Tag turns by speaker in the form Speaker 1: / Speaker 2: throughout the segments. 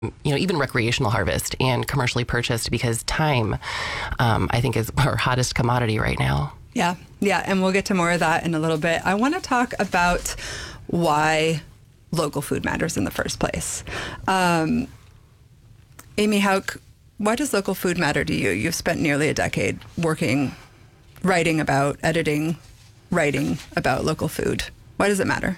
Speaker 1: even recreational harvest and commercially purchased, because time, I think, is our hottest commodity right now.
Speaker 2: Yeah, and we'll get to more of that in a little bit. I want to talk about why local food matters in the first place. Amy Hauk, why does local food matter to you? You've spent nearly a decade writing about local food. Why does it matter?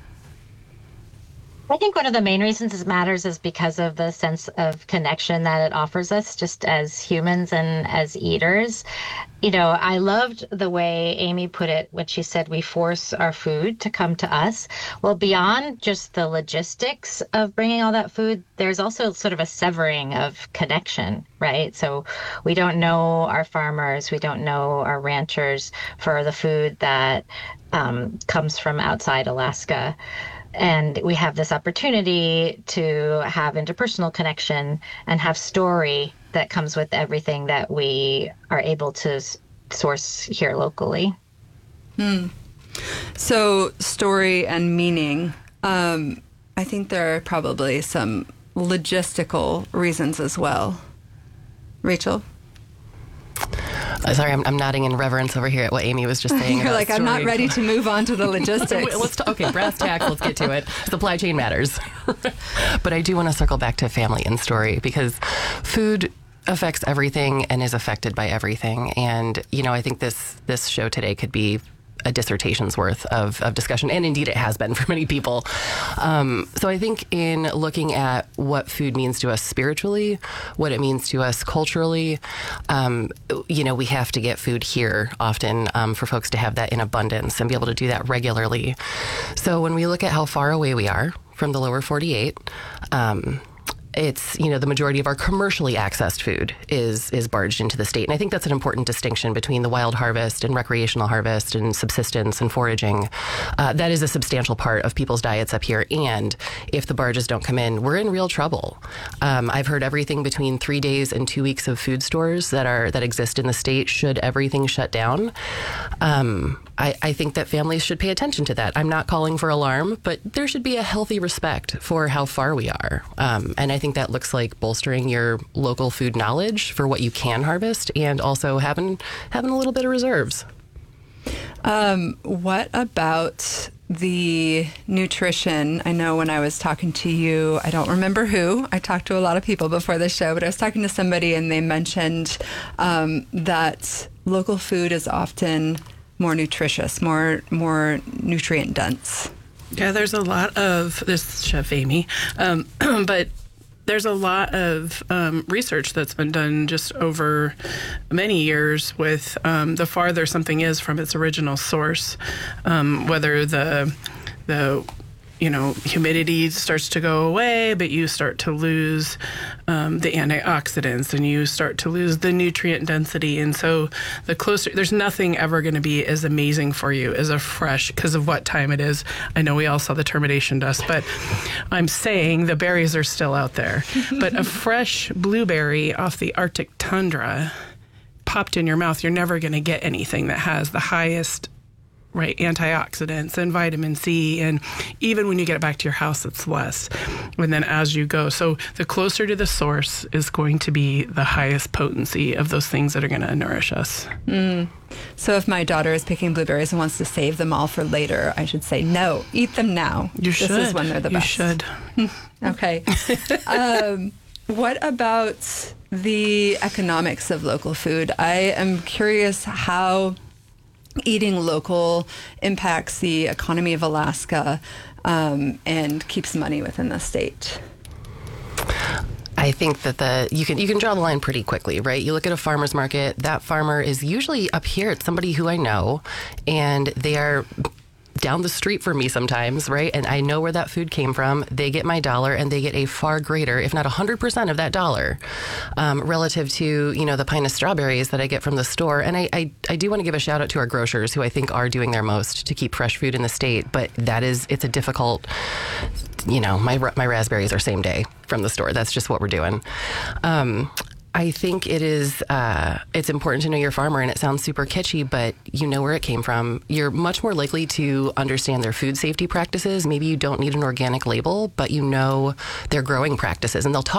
Speaker 3: I think one of the main reasons it matters is because of the sense of connection that it offers us just as humans and as eaters. I loved the way Amy put it when she said we force our food to come to us. Well, beyond just the logistics of bringing all that food, there's also sort of a severing of connection, right? So we don't know our farmers, we don't know our ranchers for the food that comes from outside Alaska. And we have this opportunity to have interpersonal connection and have story that comes with everything that we are able to source here locally.
Speaker 2: So story and meaning. I think there are probably some logistical reasons as well. Rachel?
Speaker 1: Sorry, I'm nodding in reverence over here at what Amy was just saying.
Speaker 2: You're like,
Speaker 1: story.
Speaker 2: I'm not ready to move on to the logistics.
Speaker 1: Okay, brass tacks, let's get to it. Supply chain matters. But I do want to circle back to family and story, because food affects everything and is affected by everything. And, I think this show today could be a dissertation's worth of discussion, and indeed it has been for many people. So I think in looking at what food means to us spiritually, what it means to us culturally, we have to get food here often for folks to have that in abundance and be able to do that regularly. So when we look at how far away we are from the lower 48, it's, the majority of our commercially accessed food is barged into the state. And I think that's an important distinction between the wild harvest and recreational harvest and subsistence and foraging. That is a substantial part of people's diets up here. And if the barges don't come in, we're in real trouble. I've heard everything between 3 days and 2 weeks of food stores that exist in the state should everything shut down. I think that families should pay attention to that. I'm not calling for alarm, but there should be a healthy respect for how far we are. And I think that looks like bolstering your local food knowledge for what you can harvest, and also having a little bit of reserves.
Speaker 2: What about the nutrition? I know when I was talking to you, I don't remember who, I talked to a lot of people before this show, but I was talking to somebody and they mentioned that local food is often more nutritious, more nutrient dense.
Speaker 4: Yeah, there's a lot of this, Chef Amy, but there's a lot of research that's been done just over many years with the farther something is from its original source, whether the humidity starts to go away, but you start to lose the antioxidants and you start to lose the nutrient density. And so the closer, there's nothing ever going to be as amazing for you as a fresh, because of what time it is. I know we all saw the termination dust, but I'm saying the berries are still out there. But a fresh blueberry off the Arctic tundra popped in your mouth, you're never going to get anything that has the highest antioxidants and vitamin C, and even when you get it back to your house, it's less. And then as you go, so the closer to the source is going to be the highest potency of those things that are going to nourish us.
Speaker 2: So if my daughter is picking blueberries and wants to save them all for later, I should say, no, eat them now.
Speaker 4: You should.
Speaker 2: This is when they're the best.
Speaker 4: You should.
Speaker 2: Okay. What about the economics of local food? I am curious how eating local impacts the economy of Alaska and keeps money within the state.
Speaker 1: I think that you can draw the line pretty quickly, right? You look at a farmer's market, that farmer is usually up here. It's somebody who I know, and they are down the street from me sometimes, right? And I know where that food came from. They get my dollar, and they get a far greater, if not 100% of that dollar, relative to, the pint of strawberries that I get from the store. And I do want to give a shout out to our grocers, who I think are doing their most to keep fresh food in the state. But it's a difficult, my raspberries are same day from the store. That's just what we're doing. I think it's important to know your farmer, and it sounds super kitschy, but you know where it came from. You're much more likely to understand their food safety practices. Maybe you don't need an organic label, but you know their growing practices, and they'll talk